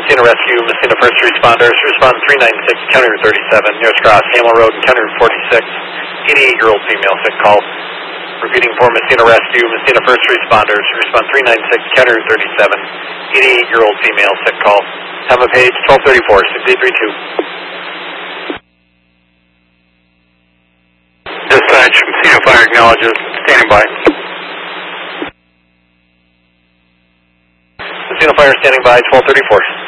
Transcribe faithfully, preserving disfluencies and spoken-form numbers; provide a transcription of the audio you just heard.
Messina Rescue, Messina First Responders, respond three ninety-six, County Route thirty-seven, nearest cross, Hamel Road and County Route forty-six, eighty-eight-year-old female, sick call. Repeating for Messina Rescue, Messina First Responders, respond three ninety-six, County Route thirty-seven, eighty-eight-year-old female, sick call. Time of page twelve thirty-four, six eight three two. Dispatch, Messina Fire acknowledges, standing by. Messina Fire standing by, twelve thirty-four.